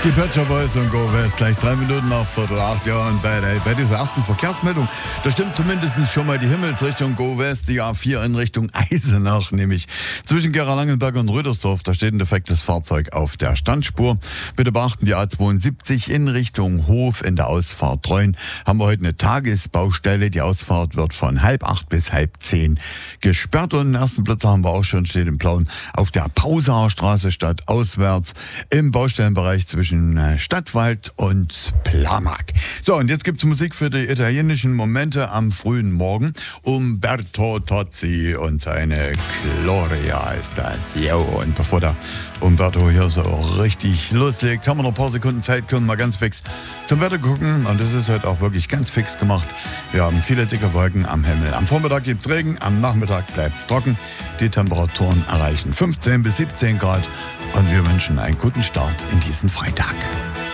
Die Pet Shop Boys und Go West, gleich 3 Minuten nach 7:15. Ja, und bei dieser ersten Verkehrsmeldung, da stimmt zumindest schon mal die Himmelsrichtung Go West, die A4 in Richtung Eisenach, nämlich zwischen Gera-Langenberg und Rüdersdorf. Da steht ein defektes Fahrzeug auf der Standspur. Bitte beachten, die A72 in Richtung Hof in der Ausfahrt Treuen haben wir heute eine Tagesbaustelle. Die Ausfahrt wird von 7:30 bis 9:30 gesperrt. Und den ersten Blitzer haben wir auch schon, steht im Blauen, auf der Pausaer Straße stadtauswärts im Baustellenbereich zwischen Stadtwald und Plamag. So, und jetzt gibt's Musik für die italienischen Momente am frühen Morgen. Umberto Tozzi und seine Gloria ist das. Jo, und bevor der Umberto hier so richtig loslegt, haben wir noch ein paar Sekunden Zeit, können wir ganz fix zum Wetter gucken. Und das ist heute auch wirklich ganz fix gemacht. Wir haben viele dicke Wolken am Himmel. Am Vormittag gibt's Regen, am Nachmittag bleibt's trocken. Die Temperaturen erreichen 15 bis 17 Grad. Und wir wünschen einen guten Start in diesen Freitag.